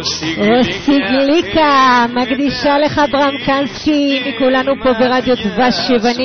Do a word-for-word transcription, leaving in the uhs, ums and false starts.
רוסיגליקה, מקדישה לך ברם קנסקי, מכולנו פה ברדיו דבש יווני.